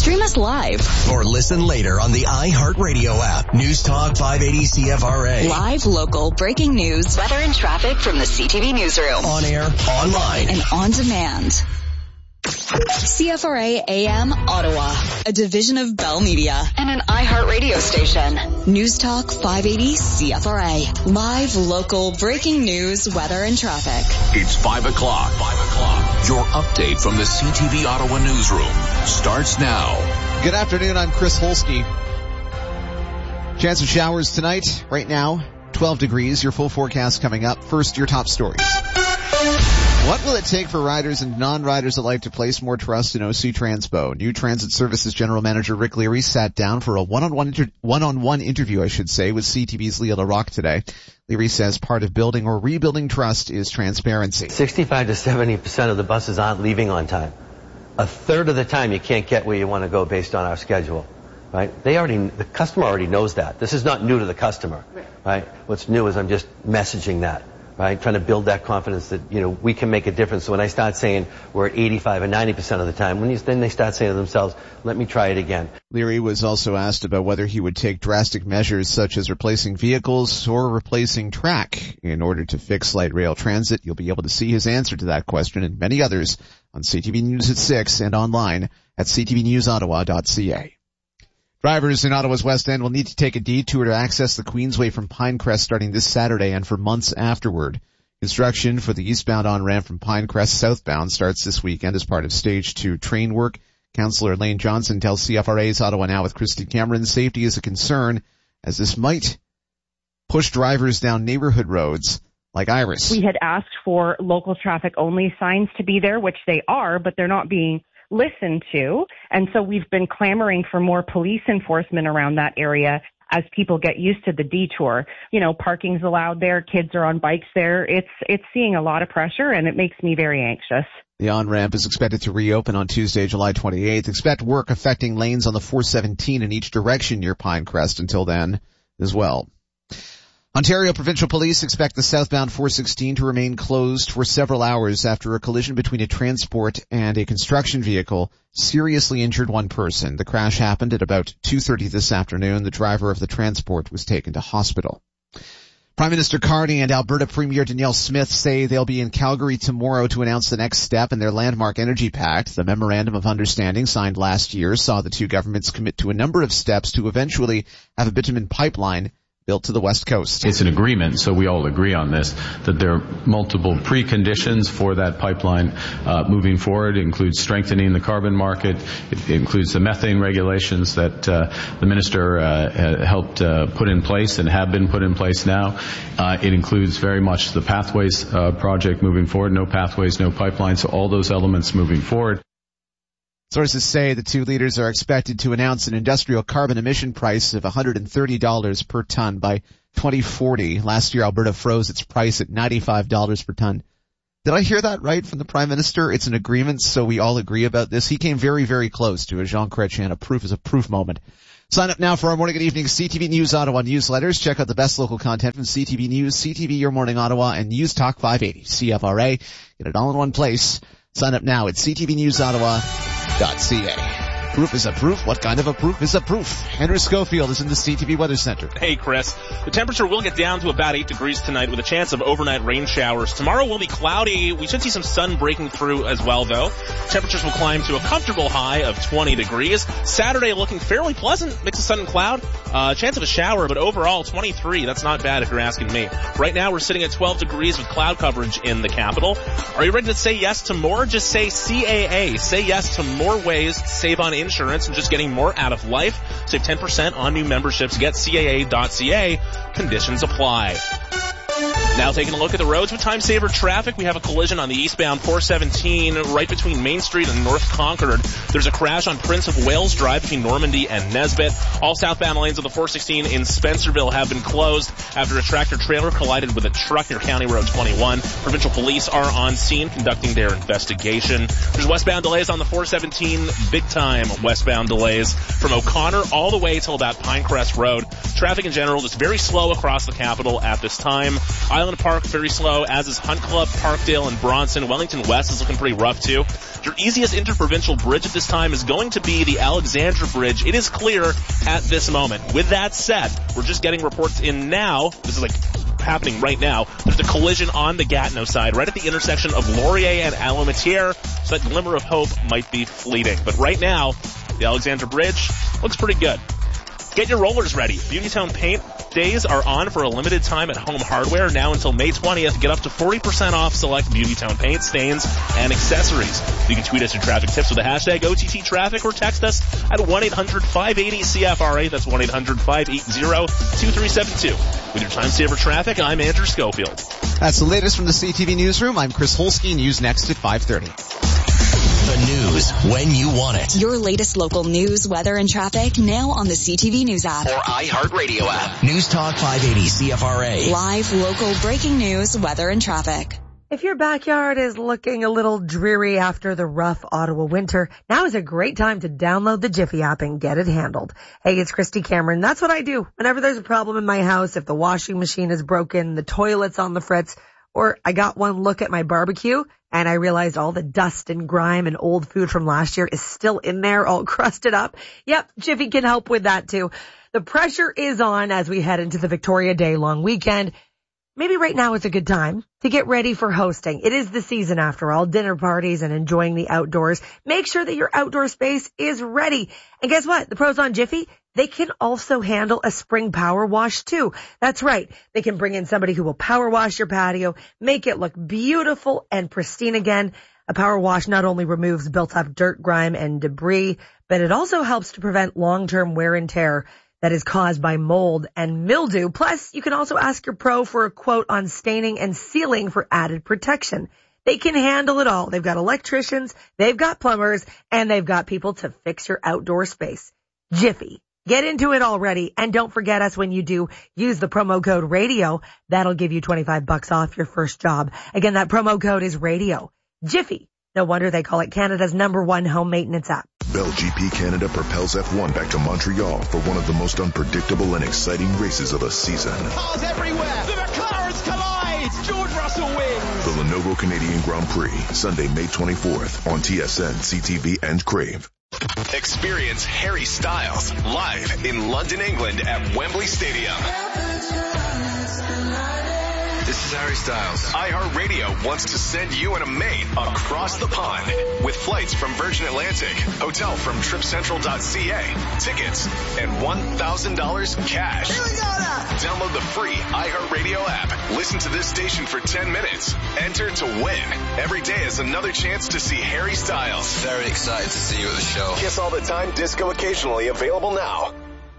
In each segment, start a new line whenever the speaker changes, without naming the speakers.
Stream us live.
Or listen later on the iHeartRadio app. News Talk 580 CFRA.
Live, local, breaking news, weather and traffic from the CTV newsroom.
On air, online,
and on demand. CFRA AM Ottawa, a division of Bell Media and an iHeartRadio station. News Talk 580 CFRA. Live, local, breaking news, weather, and traffic.
It's 5 o'clock. 5 o'clock. Your update from the CTV Ottawa newsroom starts now.
Good afternoon. I'm Chris Holsky. Chance of showers tonight. Right now, 12 degrees. Your full forecast coming up. First, your top stories. What will it take for riders and non-riders alike to place more trust in OC Transpo? New Transit Services General Manager Rick Leary sat down for a one-on-one interview, with CTV's Leah LaRocque today. Leary says part of building or rebuilding trust is transparency.
65 to 70% of the buses aren't leaving on time. A third of the time you can't get where you want to go based on our schedule. Right? The customer already knows that. This is not new to the customer. Right? What's new is I'm just messaging that. Right? Trying to build that confidence that, we can make a difference. So when I start saying we're at 85 and 90% of the time, then they start saying to themselves, let me try it again.
Leary was also asked about whether he would take drastic measures such as replacing vehicles or replacing track in order to fix light rail transit. You'll be able to see his answer to that question and many others on CTV News at 6 and online at ctvnewsottawa.ca. Drivers in Ottawa's West End will need to take a detour to access the Queensway from Pinecrest starting this Saturday and for months afterward. Construction for the eastbound on-ramp from Pinecrest southbound starts this weekend as part of Stage 2 train work. Councillor Lane Johnson tells CFRA's Ottawa Now with Christy Cameron safety is a concern as this might push drivers down neighborhood roads like Iris.
We had asked for local traffic only signs to be there, which they are, but they're not being listened to. And so we've been clamoring for more police enforcement around that area as people get used to the detour. Parking's allowed there, kids are on bikes there. It's seeing a lot of pressure and it makes me very anxious.
The on-ramp is expected to reopen on Tuesday, July 28th. Expect work affecting lanes on the 417 in each direction near Pinecrest until then as well. Ontario Provincial Police expect the southbound 416 to remain closed for several hours after a collision between a transport and a construction vehicle seriously injured one person. The crash happened at about 2:30 this afternoon. The driver of the transport was taken to hospital. Prime Minister Carney and Alberta Premier Danielle Smith say they'll be in Calgary tomorrow to announce the next step in their landmark energy pact. The Memorandum of Understanding signed last year saw the two governments commit to a number of steps to eventually have a bitumen pipeline built to the West Coast.
It's an agreement, so we all agree on this, that there are multiple preconditions for that pipeline moving forward. It includes strengthening the carbon market. It includes the methane regulations that the minister helped put in place and have been put in place now. It includes very much the Pathways project moving forward. No pathways, no pipeline, so all those elements moving forward.
Sources say the two leaders are expected to announce an industrial carbon emission price of $130 per ton by 2040. Last year, Alberta froze its price at $95 per ton. Did I hear that right from the Prime Minister? It's an agreement, so we all agree about this. He came very, very close to a Jean Chrétien. A proof is a proof moment. Sign up now for our morning and evening CTV News Ottawa newsletters. Check out the best local content from CTV News, CTV Your Morning Ottawa, and News Talk 580, CFRA. Get it all in one place. Sign up now at ctvnewsottawa.ca. Proof is a proof. What kind of a proof is a proof? Henry Schofield is in the CTV Weather Center.
Hey, Chris. The temperature will get down to about 8 degrees tonight with a chance of overnight rain showers. Tomorrow will be cloudy. We should see some sun breaking through as well, though. Temperatures will climb to a comfortable high of 20 degrees. Saturday looking fairly pleasant. Mix of sun and cloud. Chance of a shower, but overall 23. That's not bad if you're asking me. Right now we're sitting at 12 degrees with cloud coverage in the capital. Are you ready to say yes to more? Just say CAA. Say yes to more ways to save on insurance and just getting more out of life. Save 10% on new memberships. Get CAA.ca. Conditions apply. Now taking a look at the roads with time saver traffic, we have a collision on the eastbound 417 right between Main Street and North Concord. There's a crash on Prince of Wales Drive between Normandy and Nesbitt. All southbound lanes of the 416 in Spencerville have been closed after a tractor trailer collided with a truck near County Road 21. Provincial police are on scene conducting their investigation. There's westbound delays on the 417, big time westbound delays from O'Connor all the way till about Pinecrest Road. Traffic in general just very slow across the capital at this time. Island Park very slow, as is Hunt Club, Parkdale, and Bronson. Wellington West is looking pretty rough too. Your easiest interprovincial bridge at this time is going to be the Alexandra Bridge. It is clear at this moment. With that said, we're just getting reports in now. This is like happening right now. There's a collision on the Gatineau side, right at the intersection of Laurier and Alametier, so that glimmer of hope might be fleeting. But right now, the Alexandra Bridge looks pretty good. Get your rollers ready. Beautytown Paint days are on for a limited time at Home Hardware now until May 20th. Get up to 40% off select Beautytown Paint, stains, and accessories. You can tweet us your traffic tips with the hashtag OTTTraffic or text us at 1-800-580-CFRA. That's 1-800-580-2372. With your time saver traffic, I'm Andrew Schofield.
That's the latest from the CTV Newsroom. I'm Chris Holsky. News next at 5:30.
The news when you want it.
Your latest local news, weather, and traffic now on the CTV News app.
Or iHeartRadio app. News Talk 580 CFRA.
Live local breaking news, weather, and traffic.
If your backyard is looking a little dreary after the rough Ottawa winter, now is a great time to download the Jiffy app and get it handled. Hey, it's Christy Cameron. That's what I do. Whenever there's a problem in my house, if the washing machine is broken, the toilet's on the fritz, or I got one look at my barbecue and I realized all the dust and grime and old food from last year is still in there, all crusted up. Yep, Jiffy can help with that too. The pressure is on as we head into the Victoria Day long weekend. Maybe right now is a good time to get ready for hosting. It is the season after all, dinner parties and enjoying the outdoors. Make sure that your outdoor space is ready. And guess what? The pros on Jiffy, they can also handle a spring power wash too. That's right. They can bring in somebody who will power wash your patio, make it look beautiful and pristine again. A power wash not only removes built up dirt, grime, and debris, but it also helps to prevent long-term wear and tear that is caused by mold and mildew. Plus, you can also ask your pro for a quote on staining and sealing for added protection. They can handle it all. They've got electricians, they've got plumbers, and they've got people to fix your outdoor space. Jiffy. Get into it already, and don't forget us when you do. Use the promo code RADIO. That'll give you $25 off your first job. Again, that promo code is RADIO. Jiffy. No wonder they call it Canada's #1 home maintenance app.
Bell GP Canada propels F1 back to Montreal for one of the most unpredictable and exciting races of the season.
Cars everywhere! The McLarens collide! George Russell wins!
The Lenovo Canadian Grand Prix, Sunday, May 24th on TSN, CTV, and Crave.
Experience Harry Styles live in London, England at Wembley Stadium. This is Harry Styles. iHeartRadio wants to send you and a mate across the pond with flights from Virgin Atlantic, hotel from TripCentral.ca, tickets, and $1,000 cash.
Here we go now.
Download the free iHeartRadio app. Listen to this station for 10 minutes. Enter to win. Every day is another chance to see Harry Styles. Very excited to see you at the show. Kiss all the time, disco occasionally, available now.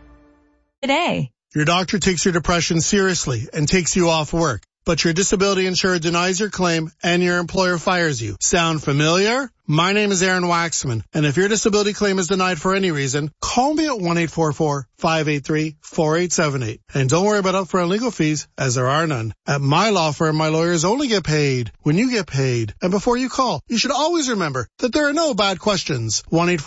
Today.
Your doctor takes your depression seriously and takes you off work, but your disability insurer denies your claim and your employer fires you. Sound familiar? My name is Aaron Waxman, and if your disability claim is denied for any reason, call me at 1-844-583-4878. And don't worry about upfront legal fees, as there are none. At my law firm, my lawyers only get paid when you get paid. And before you call, you should always remember that there are no bad questions.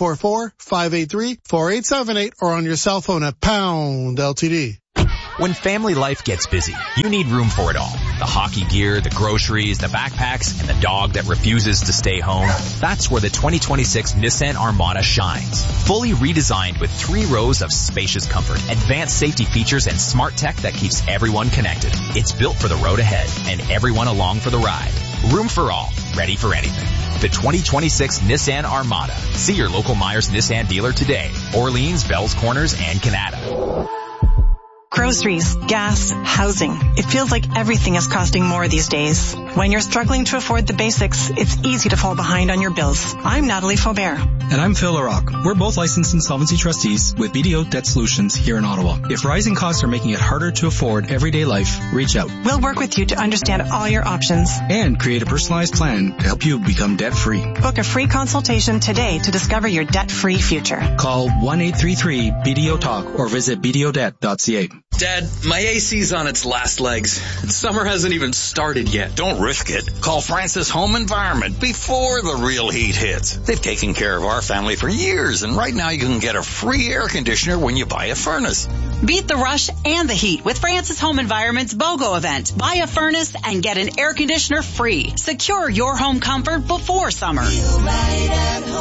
1-844-583-4878 or on your cell phone at pound LTD.
When family life gets busy, you need room for it all. The hockey gear, the groceries, the backpacks, and the dog that refuses to stay home. That's where the 2026 Nissan Armada shines. Fully redesigned with 3 rows of spacious comfort, advanced safety features, and smart tech that keeps everyone connected. It's built for the road ahead and everyone along for the ride. Room for all, ready for anything. The 2026 Nissan Armada. See your local Myers Nissan dealer today. Orleans, Bells Corners, and Canada.
Groceries, gas, housing. It feels like everything is costing more these days. When you're struggling to afford the basics, it's easy to fall behind on your bills. I'm Natalie Faubert.
And I'm Phil LaRocque. We're both licensed insolvency trustees with BDO Debt Solutions here in Ottawa. If rising costs are making it harder to afford everyday life, reach out.
We'll work with you to understand all your options.
And create a personalized plan to help you become debt-free.
Book a free consultation today to discover your debt-free future.
Call 1-833-BDO-TALK or visit bdodebt.ca.
Dad, my AC's on its last legs. Summer hasn't even started yet.
Don't
risk it. Call Francis Home Environment before the real heat hits. They've taken care of our family for years, and right now you can get a free air conditioner when you buy a furnace.
Beat the rush and the heat with Francis Home Environment's BOGO event. Buy a furnace and get an air conditioner free. Secure your home comfort before summer.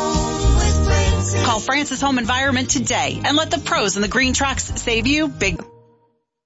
Call Francis Home Environment today and let the pros in the green trucks save you big.